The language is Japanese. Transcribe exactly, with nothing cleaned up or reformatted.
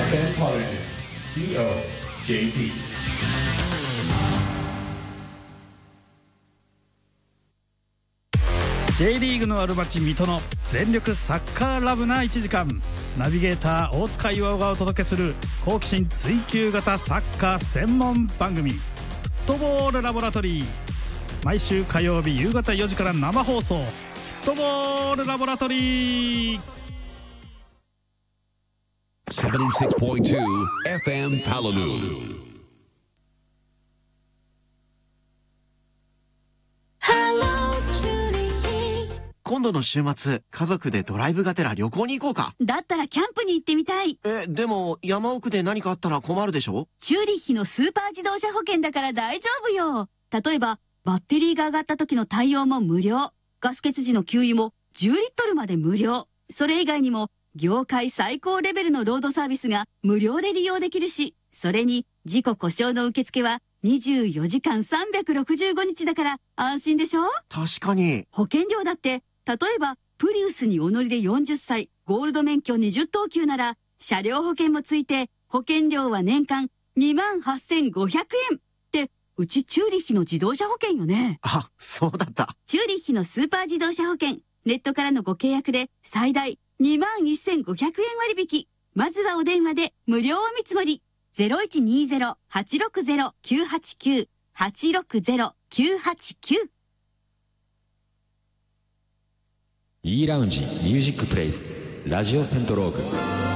エフエム Poland シーオージェーピー。 J リーグのある街水戸の全力サッカーラブないちじかん、ナビゲーター大塚岩がお届けする好奇心追求型サッカー専門番組、フットボールラボラトリー。毎週火曜日夕方よじから生放送、フットボールラボラトリー。 ななじゅうろくてんに エフエム Palaloo。 今度の週末、家族でドライブがてら旅行に行こうか。 だったらキャンプに行ってみたい。 え、でも山奥で何かあったら困るでしょ。 チューリッヒのスーパー自動車保険だから大丈夫よ。例えばバッテリーが上がった時の対応も無料、ガス欠時の給油もじゅうリットルまで無料。それ以外にも業界最高レベルのロードサービスが無料で利用できるし、それに事故故障の受付はにじゅうよじかんさんびゃくろくじゅうごにちだから安心でしょ。 確かに。 保険料だって例えばプリウスにお乗りでよんじゅっさい、ゴールド免許にじゅっとうきゅうなら車両保険もついて保険料は年間にまんはっせんごひゃくえんって、うちチューリッヒの自動車保険よね。 あ、そうだった。 チューリッヒのスーパー自動車保険、ネットからのご契約で最大にまんせんごひゃくえん割引。まずはお電話で無料お見積もり。 ゼロいちにゼロ はちろくゼロ きゅうはちきゅう はちろくゼロ きゅうはちきゅう。 E ラウンジミュージックプレイスラジオセントローグ。